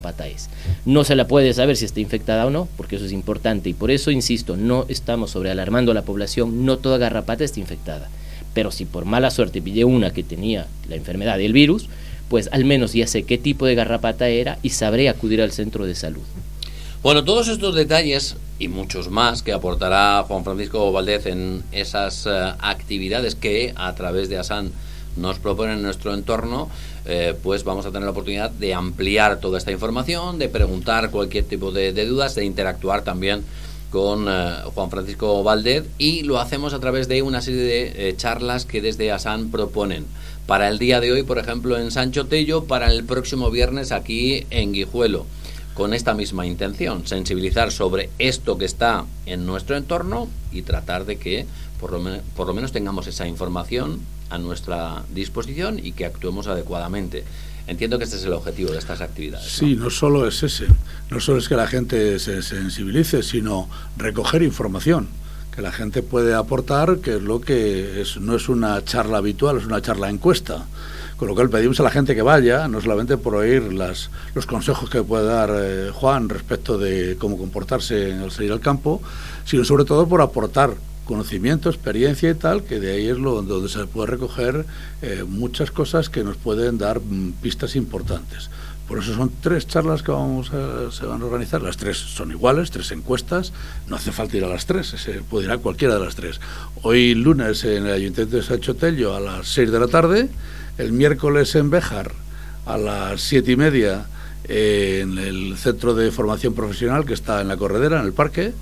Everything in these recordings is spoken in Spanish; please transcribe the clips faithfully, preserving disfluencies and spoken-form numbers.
garrapata es. No se la puede saber si está infectada o no, porque eso es importante, y por eso, insisto, no estamos sobrealarmando a la población, no toda garrapata está infectada, pero si por mala suerte pillé una que tenía la enfermedad del virus, pues al menos ya sé qué tipo de garrapata era y sabré acudir al centro de salud. Bueno, todos estos detalles y muchos más que aportará Juan Francisco Valdez en esas uh, actividades que a través de ASAN nos proponen en nuestro entorno, eh, pues vamos a tener la oportunidad de ampliar toda esta información, de preguntar cualquier tipo de, de dudas, de interactuar también con eh, Juan Francisco Valdez, y lo hacemos a través de una serie de eh, charlas que desde ASAN proponen. Para el día de hoy, por ejemplo, en Sancho Tello, para el próximo viernes aquí en Guijuelo, con esta misma intención, sensibilizar sobre esto que está en nuestro entorno y tratar de que por lo, men- por lo menos tengamos esa información a nuestra disposición y que actuemos adecuadamente. Entiendo que este es el objetivo de estas actividades, ¿no? Sí, no solo es ese, no solo es que la gente se sensibilice, sino recoger información que la gente puede aportar, que es lo que es, no es una charla habitual, es una charla encuesta. Con lo cual pedimos a la gente que vaya, no solamente por oír las, los consejos que puede dar eh, Juan respecto de cómo comportarse al salir al campo, sino sobre todo por aportar conocimiento, experiencia y tal, que de ahí es lo donde se puede recoger eh, muchas cosas que nos pueden dar mm, pistas importantes. Por eso son tres charlas que vamos a, se van a organizar. Las tres son iguales, tres encuestas. No hace falta ir a las tres, se puede ir a cualquiera de las tres. Hoy lunes en el Ayuntamiento de Sancho Tello a las seis de la tarde, el miércoles en Béjar a las siete y media eh, en el Centro de Formación Profesional que está en la Corredera, en el parque,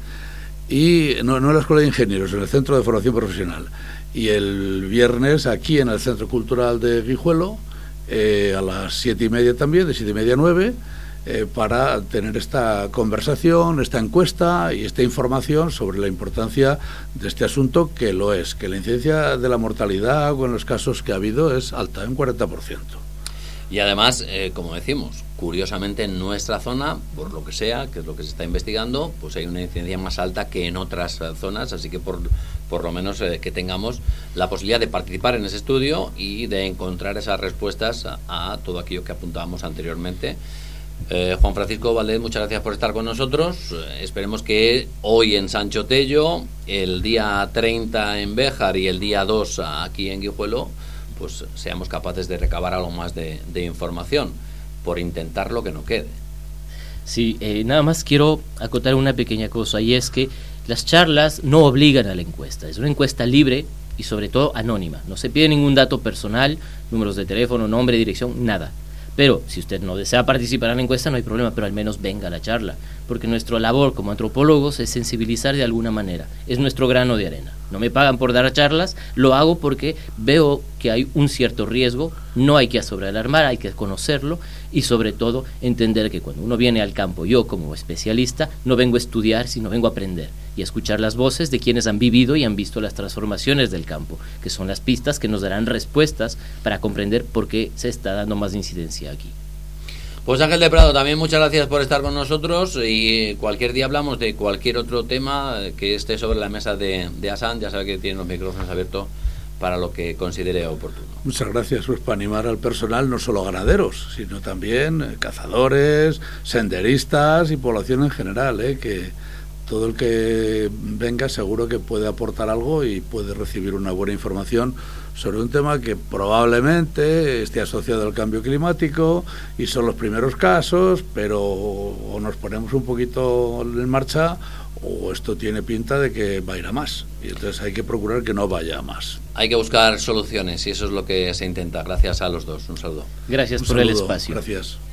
y no, no en la Escuela de Ingenieros, en el Centro de Formación Profesional. Y el viernes aquí en el Centro Cultural de Guijuelo, eh, a las siete y media también, de siete y media a nueve, eh, para tener esta conversación, esta encuesta y esta información sobre la importancia de este asunto, que lo es, que la incidencia de la mortalidad con los casos que ha habido es alta, un cuarenta por ciento. Y además, eh, como decimos, curiosamente en nuestra zona, por lo que sea, que es lo que se está investigando, pues hay una incidencia más alta que en otras eh, zonas, así que por, por lo menos eh, que tengamos la posibilidad de participar en ese estudio y de encontrar esas respuestas a, a todo aquello que apuntábamos anteriormente. Eh, Juan Francisco Valdez, muchas gracias por estar con nosotros. Eh, esperemos que hoy en Sancho Tello, el día treinta en Béjar y el día dos aquí en Guijuelo, pues seamos capaces de recabar algo más de, de información, por intentar lo que no quede. Sí, eh, nada más quiero acotar una pequeña cosa, y es que las charlas no obligan a la encuesta, es una encuesta libre y sobre todo anónima, no se pide ningún dato personal, números de teléfono, nombre, dirección, nada. Pero si usted no desea participar en la encuesta no hay problema, pero al menos venga a la charla, porque nuestra labor como antropólogos es sensibilizar de alguna manera, es nuestro grano de arena. No me pagan por dar charlas, lo hago porque veo que hay un cierto riesgo, no hay que sobrealarmar, hay que conocerlo y sobre todo entender que cuando uno viene al campo, yo como especialista, no vengo a estudiar, sino vengo a aprender y a escuchar las voces de quienes han vivido y han visto las transformaciones del campo, que son las pistas que nos darán respuestas para comprender por qué se está dando más incidencia aquí. Pues Ángel de Prado, también muchas gracias por estar con nosotros, y cualquier día hablamos de cualquier otro tema que esté sobre la mesa de, de ASAN. Ya sabe que tienen los micrófonos abiertos para lo que considere oportuno. Muchas gracias, pues para animar al personal, no solo ganaderos, sino también eh, cazadores, senderistas y población en general, eh, que todo el que venga seguro que puede aportar algo y puede recibir una buena información sobre un tema que probablemente esté asociado al cambio climático y son los primeros casos, pero o nos ponemos un poquito en marcha o esto tiene pinta de que va a ir a más, y entonces hay que procurar que no vaya a más. Hay que buscar soluciones y eso es lo que se intenta. Gracias a los dos. Un saludo. Gracias Un por saludo, el espacio. Gracias.